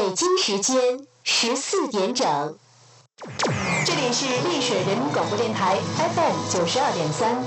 北京时间14点整，这里是丽水人民广播电台 FM 92.3。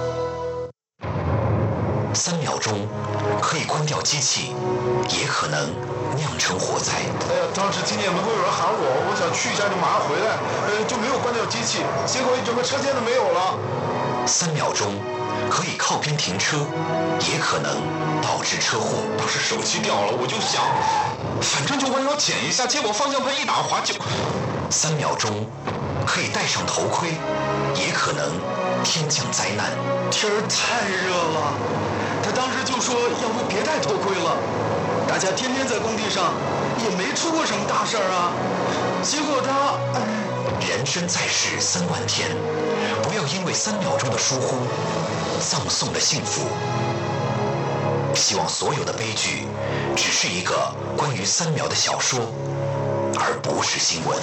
3秒钟可以关掉机器，也可能酿成火灾。 哎呀，当时听见门口有人喊我想去一下就马上回来，就没有关掉机器，结果一整个车间都没有了。 3秒钟可以靠边停车，也可能导致车祸。 当时手机掉了，我就想，反正就弯腰捡一下，结果方向盘一打滑就。 3秒钟可以戴上头盔，也可能天降灾难。 天儿太热了，他当时就说要不别戴头盔了。大家天天在工地上，也没出过什么大事儿啊。结果他， 人生在世3万天，不要因为3秒钟的疏忽，葬送了幸福。希望所有的悲剧，只是一个关于3秒的小说，而不是新闻。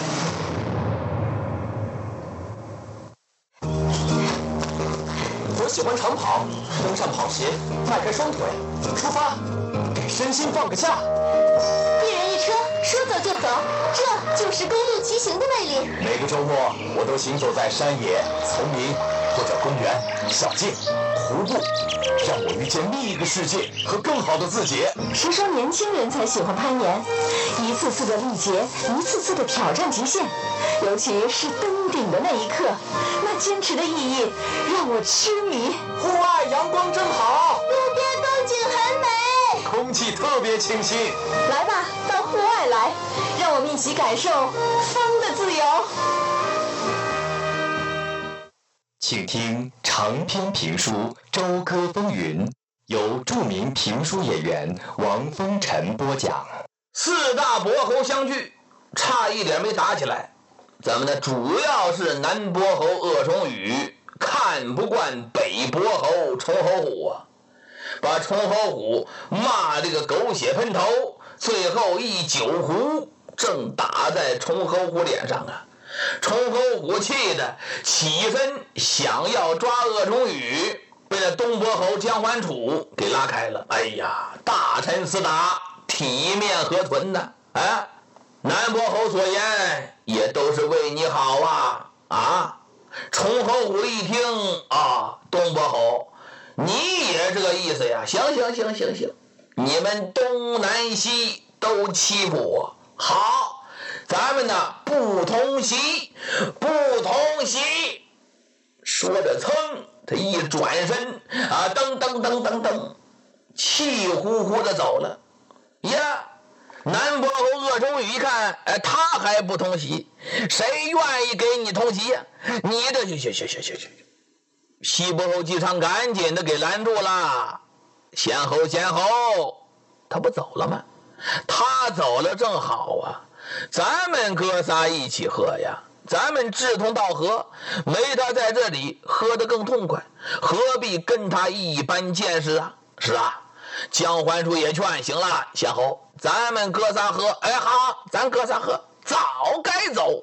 我喜欢长跑，登上跑鞋，迈开双腿，出发，给身心放个假。 一人一车，说走就走，这就是公路骑行的魅力。 每个周末，我都行走在山野、丛林或者公园、小径、湖泊，让我遇见另一个世界和更好的自己。 谁说年轻人才喜欢攀岩？一次次的历劫，一次次的挑战极限，尤其是登顶的那一刻，那坚持的意义让我痴迷。 户外阳光真好， 路边风景很美， 空气特别清新。 来吧，到户外来，让我们一起感受风的自由。 请听长篇评书《朝歌风云》，由著名评书演员王风尘播讲。 4大伯侯相聚，差一点没打起来。咱们呢，主要是南伯侯鄂崇宇看不惯北伯侯崇侯虎啊，把崇侯虎骂这个狗血喷头，最后一酒壶正打在崇侯虎脸上啊。崇侯虎气的起身想要抓鄂崇宇，被那东伯侯江环楚给拉开了。哎呀，大臣厮打，体面何存呢？哎，南伯侯所言也都是为你好啊！啊，崇侯虎一听啊，东伯侯，你也这个意思呀？行，你们东南西都欺负我，好，咱们呢不同席。说着，噌，他一转身啊，噔，气呼呼的走了。呀，南伯侯鄂崇宇一看，他还不同席，谁愿意给你同席呀？你这去！西伯侯姬昌赶紧的给拦住了，先侯，他不走了吗？他走了正好啊，咱们哥仨一起喝呀，咱们志同道合，没他在这里喝得更痛快，何必跟他一般见识啊？是啊，江环楚也劝，行了，先侯，咱们哥仨喝，好，咱哥仨喝，早该走。